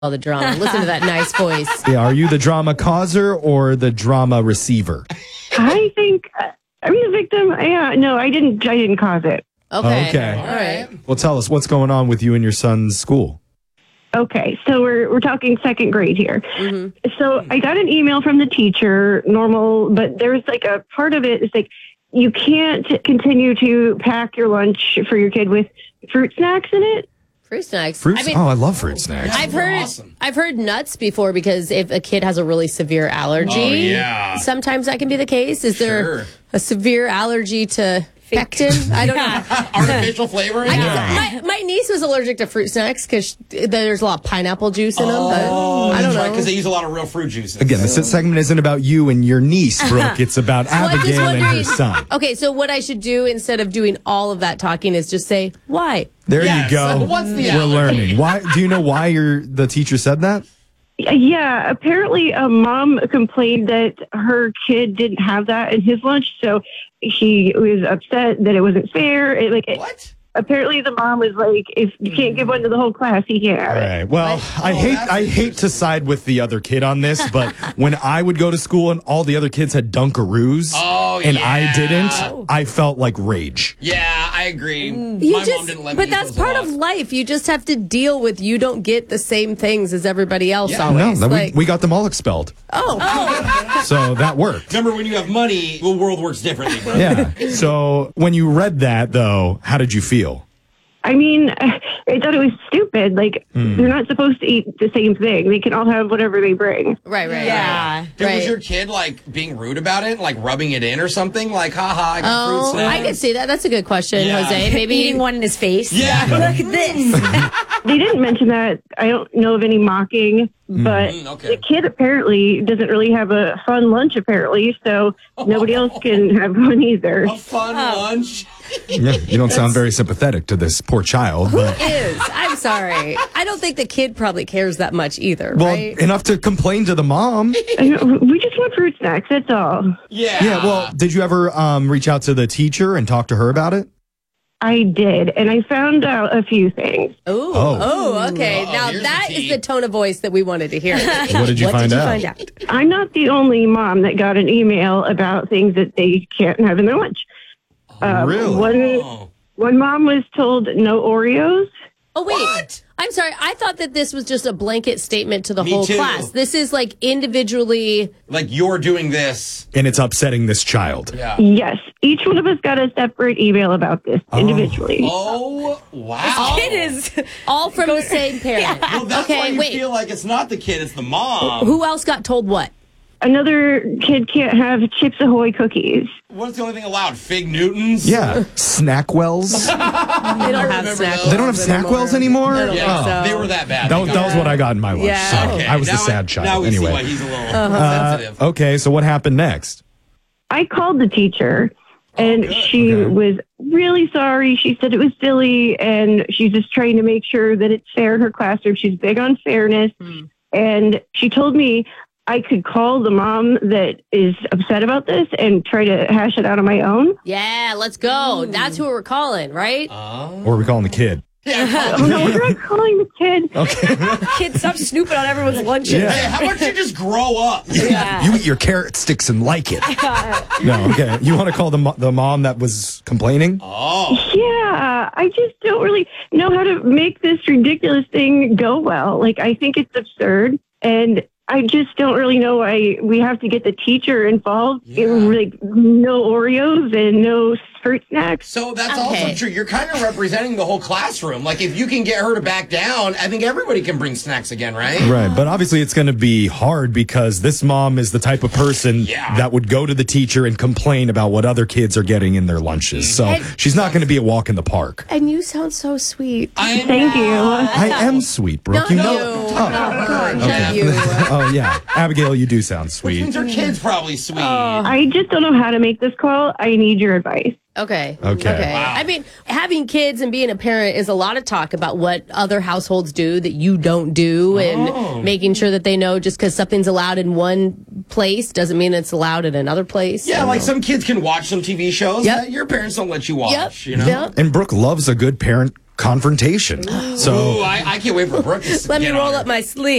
all the drama. Listen to that nice voice. Yeah, are you the drama causer or the drama receiver? I think I'm the victim. Yeah, no, I didn't cause it. Okay. All right. Well, tell us what's going on with you and your son's school. Okay, so we're talking second grade here. Mm-hmm. So I got an email from the teacher, normal, but there's like a part of it is like you can't continue to pack your lunch for your kid with fruit snacks in it. Fruit snacks. I love fruit snacks. I've heard nuts before because if a kid has a really severe allergy, sometimes that can be the case. Is there a severe allergy to pectin? I don't know. Artificial flavoring? My niece was allergic to fruit snacks because there's a lot of pineapple juice in them. But I don't know. Because they use a lot of real fruit juices. Again, this segment isn't about you and your niece, Brooke. It's about Abigail and your son. Okay, so what I should do instead of doing all of that talking is just say, why? There you go. What's the We're learning. Why? Do you know why the teacher said that? Yeah, apparently a mom complained that her kid didn't have that in his lunch, so she was upset that it wasn't fair. What? Apparently the mom was like, if you can't give one to the whole class, he can't have All it. right. Well, I hate to side with the other kid on this, but when I would go to school and all the other kids had Dunkaroos and I didn't, I felt like rage. Yeah, I agree. My mom didn't let me But eat that's those part a lot. of life. You just have to deal with you don't get the same things as everybody else always. No, we got them all expelled. So that worked. Remember, when you have money, the world works differently, bro. Yeah. So when you read that, though, how did you feel? I mean, I thought it was stupid. Like, they're not supposed to eat the same thing. They can all have whatever they bring. Right. Yeah. Was your kid, being rude about it? Like, rubbing it in or something? Like, haha, I got fruit snacks. I could see that. That's a good question, Yeah. Jose. Maybe Eating one in his face. Yeah. Look at this. They didn't mention that. I don't know of any mocking, but okay. the kid apparently doesn't really have a fun lunch, apparently, so nobody else can have one either. A fun lunch. Yeah, you don't sound very sympathetic to this poor child. But, I'm sorry. I don't think the kid probably cares that much either, well, right? enough to complain to the mom. We just want fruit snacks, that's all. Yeah. Yeah, well, did you ever reach out to the teacher and talk to her about it? I did, and I found out a few things. Oh, okay. Now here's that the is tea. the tone of voice that we wanted to hear. What did you find out? I'm not the only mom that got an email about things that they can't have in their lunch. Really? One mom was told no Oreos. Oh, wait. What? I'm sorry. I thought that this was just a blanket statement to the Me whole too. class. This is like individually. Like, you're doing this. And it's upsetting this child. Yeah. Yes, each one of us got a separate email about this individually. Oh, wow. Kid is All from the same parent. Well, that's why Okay, you wait. feel like it's not the kid, it's the mom. Who else got told what? Another kid can't have Chips Ahoy cookies. What's the only thing allowed? Fig Newtons? Yeah. Snackwells? They don't have remember snack. those. They don't have Snackwells anymore? I don't Yeah, think so. they were that bad. That was what I got in my lunch. Yeah. So Okay, I was the now sad child. Now we anyway. see why he's a little sensitive. Okay, so what happened next? I called the teacher, and good. she was really sorry. She said it was silly, and she's just trying to make sure that it's fair in her classroom. She's big on fairness, and she told me I could call the mom that is upset about this and try to hash it out on my own. Yeah, let's go. That's who we're calling, right? Or are we calling the kid? Oh, no, we're not calling the kid. Kid, stop snooping on everyone's lunches. Yeah. Hey, how about you just grow up? Yeah. You eat your carrot sticks and like it. No, okay. You want to call the mom that was complaining? Yeah, I just don't really know how to make this ridiculous thing go well. Like, I think it's absurd, and I just don't really know why we have to get the teacher involved. Like, no Oreos and no fruit snacks. So that's also true. You're kind of representing the whole classroom. Like, if you can get her to back down, I think everybody can bring snacks again, right? Right, but obviously it's going to be hard because this mom is the type of person that would go to the teacher and complain about what other kids are getting in their lunches. So she's not going to be a walk in the park. And you sound so sweet. Thank you. I am sweet, Brooke. You know. Oh yeah, Abigail, you do sound Which sweet. means her kid's probably sweet. I just don't know how to make this call. I need your advice. Okay. Wow. I mean, having kids and being a parent is a lot of talk about what other households do that you don't do and making sure that they know just because something's allowed in one place doesn't mean it's allowed in another place. Yeah, like some kids can watch some TV shows that your parents don't let you watch. You know? Yep. And Brooke loves a good parent confrontation. So Ooh, I can't wait for Brooke to Let me get on roll her. up my sleeve.